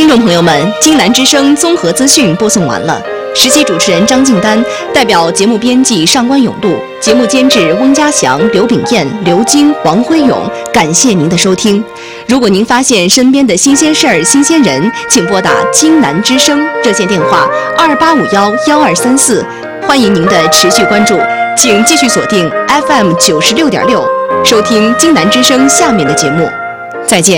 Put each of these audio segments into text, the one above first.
听众朋友们，京南之声综合资讯播送完了。实习主持人张静丹代表节目编辑上官永度，节目监制翁家祥、刘炳燕、刘晶、黄辉勇，感谢您的收听。如果您发现身边的新鲜事儿、新鲜人，请拨打京南之声热线电话28511234，欢迎您的持续关注。请继续锁定 FM 96.6，收听京南之声下面的节目。再见。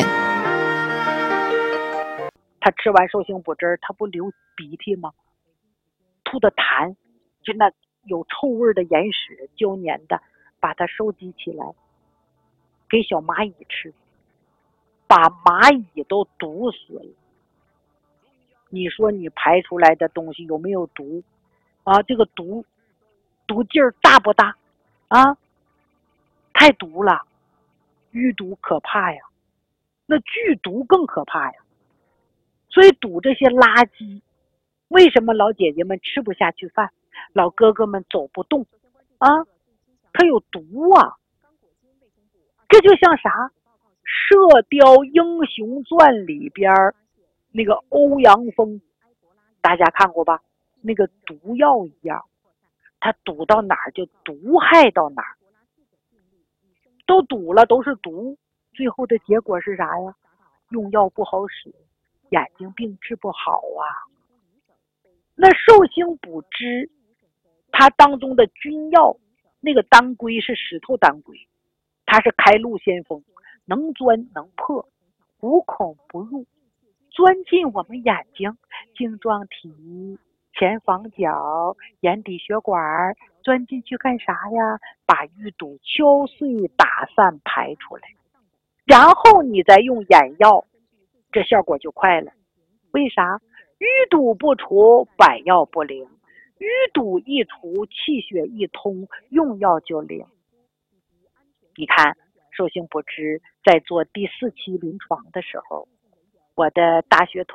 他吃完寿星补汁，他不流鼻涕吗？吐的痰，就那有臭味的眼屎胶粘的，把它收集起来给小蚂蚁吃，把蚂蚁都毒死了。你说你排出来的东西有没有毒啊？这个毒劲儿大不大啊？太毒了，淤毒可怕呀，那剧毒更可怕呀。所以堵这些垃圾，为什么老姐姐们吃不下去饭，老哥哥们走不动啊？它有毒啊！这就像啥，《射雕英雄传》里边那个欧阳锋，大家看过吧？那个毒药一样，它堵到哪儿就毒害到哪儿，都堵了，都是毒，最后的结果是啥呀？用药不好使，眼睛病治不好啊。那寿星补汁，它当中的君药，那个当归是石头当归，它是开路先锋，能钻能破，无孔不入，钻进我们眼睛、晶状体、前房角、眼底血管，钻进去干啥呀？把淤堵敲碎、打散、排出来，然后你再用眼药，这效果就快了。为啥？淤堵不除，百药不灵；淤堵一除，气血一通，用药就灵。你看寿星补汁在做第4期临床的时候，我的大学同